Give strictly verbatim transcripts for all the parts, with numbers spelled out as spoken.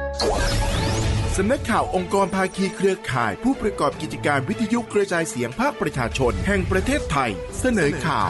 สำนักข่าวองค์กรภาคีเครือข่ายผู้ประกอบกิจการวิทยุกระจายเสียงภาคประชาชนแห่งประเทศไทยเสนอข่าว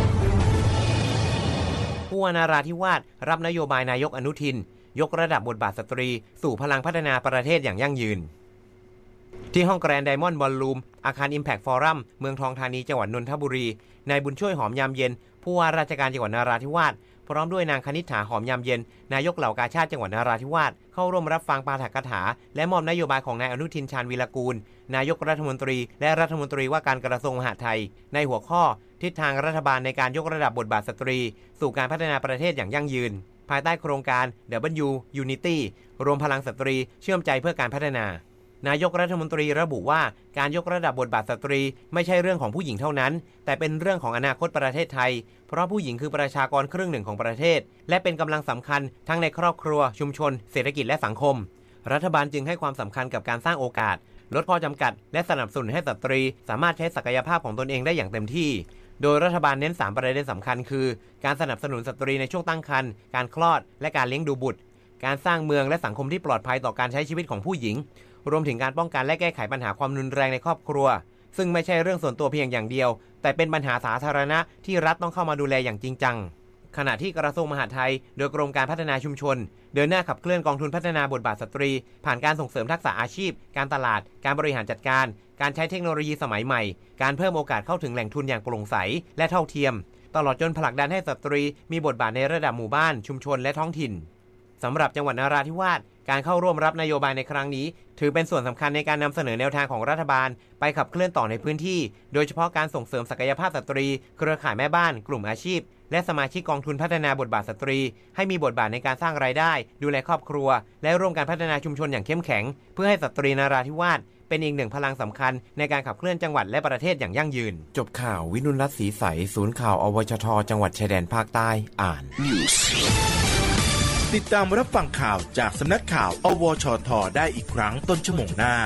ผู้ว่านราธิวาสรับนโยบายนายกอนุทินยกระดับบทบาทสตรีสู่พลังพัฒนาประเทศอย่างยั่งยืนที่ห้องแกรนด์ไดมอนด์บอลลูมอาคาร Impact Forum เมืองทองธานีจังหวัดนนทบุรีนายบุญช่วยหอมยามเย็นผู้ว่าราชการจังหวัดนราธิวาสพร้อมด้วยนางคณิษฐาหอมยามเย็นนายกเหล่ากาชาดจังหวัดนราธิวาสเข้าร่วมรับฟังปาฐกถาและมอบนโยบายของนายอนุทินชาญวีรกูลนายกรัฐมนตรีและรัฐมนตรีว่าการกระทรวงมหาดไทยในหัวข้อทิศทางรัฐบาลในการยกระดับบทบาทสตรีสู่การพัฒนาประเทศอย่างยั่งยืนภายใต้โครงการ ดับเบิลยู Unity รวมพลังสตรีเชื่อมใจเพื่อการพัฒนานายกรัฐมนตรีระบุว่าการยกระดับบทบาทสตรีไม่ใช่เรื่องของผู้หญิงเท่านั้นแต่เป็นเรื่องของอนาคตประเทศไทยเพราะผู้หญิงคือประชากรครึ่งหนึ่งของประเทศและเป็นกำลังสำคัญทั้งในครอบครัวชุมชนเศรษฐกิจและสังคมรัฐบาลจึงให้ความสำคัญกับการสร้างโอกาสลดข้อจำกัดและสนับสนุนให้สตรีสามารถใช้ศักยภาพของตนเองได้อย่างเต็มที่โดยรัฐบาลเน้นสามประเด็นสำคัญคือการสนับสนุนสตรีในช่วงตั้งครรภ์การคลอดและการเลี้ยงดูบุตรการสร้างเมืองและสังคมที่ปลอดภัยต่อการใช้ชีวิตของผู้หญิงรวมถึงการป้องกันและแก้ไขปัญหาความรุนแรงในครอบครัวซึ่งไม่ใช่เรื่องส่วนตัวเพียงอย่างเดียวแต่เป็นปัญหาสาธารณะที่รัฐต้องเข้ามาดูแลอย่างจริงจังขณะที่กระทรวงมหาดไทยโดยกรมการพัฒนาชุมชนเดินหน้าขับเคลื่อนกองทุนพัฒนาบทบาทสตรีผ่านการส่งเสริมทักษะอาชีพการตลาดการบริหารจัดการการใช้เทคโนโลยีสมัยใหม่การเพิ่มโอกาสเข้าถึงแหล่งทุนอย่างโปร่งใสและเท่าเทียมตลอดจนผลักดันให้สตรีมีบทบาทในระดับหมู่บ้านชุมชนและท้องถิ่นสำหรับจังหวัดนราธิวาสการเข้าร่วมรับนโยบายในครั้งนี้ถือเป็นส่วนสำคัญในการนำเสนอแนวทางของรัฐบาลไปขับเคลื่อนต่อในพื้นที่โดยเฉพาะการส่งเสริมศักยภาพสตรีเครือข่ายแม่บ้านกลุ่มอาชีพและสมาชิกกองทุนพัฒนาบทบาทสตรีให้มีบทบาทในการสร้างรายได้ดูแลครอบครัวและร่วมการพัฒนาชุมชนอย่างเข้มแข็งเพื่อให้สตรีนราธิวาสเป็นอีกหนึ่งพลังสำคัญในการขับเคลื่อนจังหวัดและประเทศอย่างยั่งยืนจบข่าววินุรัตน์ศรีใสศูนย์ข่าวอวชทจังหวัดชายแดนภาคใต้อ่านติดตามรับฟังข่าวจากสำนักข่าวอวชทได้อีกครั้งต้นชั่วโมงหน้า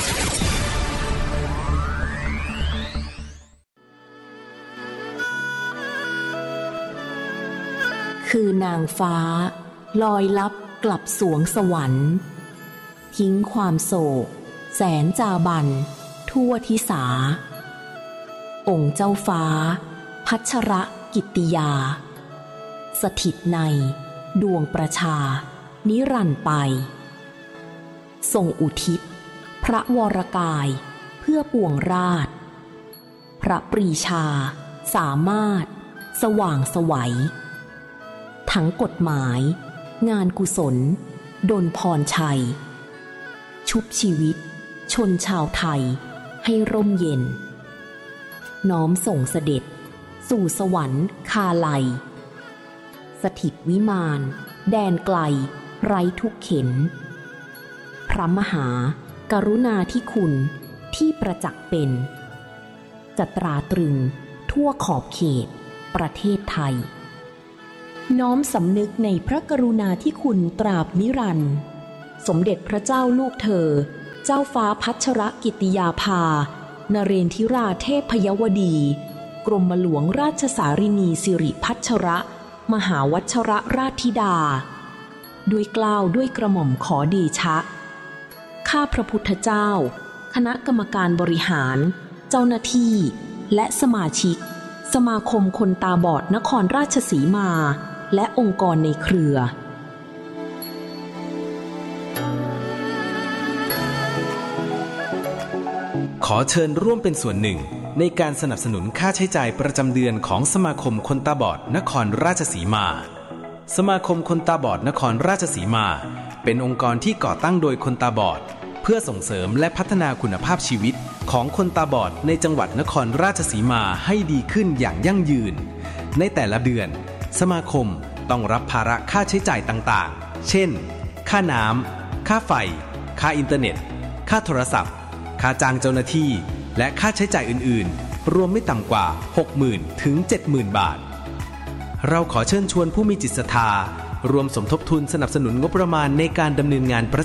คือนางฟ้าลอยลับกลับสวงสวรรค์ทิ้งความโศกแสนจาบันทั่วทิสาองค์เจ้าฟ้าพัชรกิตติยาสถิตในดวงประชานิรันดร์ไปทรงอุทิศพระวรกายเพื่อปวงราชพระปรีชาสามารถสว่างไสวทั้งกฎหมายงานกุศลดลพรชัยชุบชีวิตชนชาวไทยให้ร่มเย็นน้อมส่งเสด็จสู่สวรรค์คาลัยสถิตวิมานแดนไกลไร้ทุกเข็ญพระมหากรุณาธิคุณที่ประจักษ์เป็นจะตราตรึงทั่วขอบเขตประเทศไทยน้อมสำนึกในพระกรุณาธิคุณตราบนิรันดร์สมเด็จพระเจ้าลูกเธอเจ้าฟ้าพัชรกิติยาภานเรนทิราเทพยวดีกรมหลวงราชสารินีสิริพัชรมหาวัชรราชธิดาด้วยเกล้าด้วยกระหม่อมขอเดชะข้าพระพุทธเจ้าคณะกรรมการบริหารเจ้าหน้าที่และสมาชิกสมาคมคนตาบอดนครราชสีมาและองค์กรในเครือขอเชิญร่วมเป็นส่วนหนึ่งในการสนับสนุนค่าใช้จ่ายประจำเดือนของสมาคมคนตาบอดนครราชสีมาสมาคมคนตาบอดนครราชสีมาเป็นองค์กรที่ก่อตั้งโดยคนตาบอดเพื่อส่งเสริมและพัฒนาคุณภาพชีวิตของคนตาบอดในจังหวัดนครราชสีมาให้ดีขึ้นอย่างยั่งยืนในแต่ละเดือนสมาคมต้องรับภาระค่าใช้จ่ายต่างๆเช่นค่าน้ำค่าไฟค่าอินเทอร์เน็ตค่าโทรศัพท์ค่าจ้างเจ้าหน้าที่และค่าใช้จ่ายอื่นๆรวมไม่ต่ำกว่า หกหมื่น ถึง เจ็ดหมื่น บาทเราขอเชิญชวนผู้มีจิตศรัทธารวมสมทบทุนสนับสนุนงบประมาณในการดำเนินงาน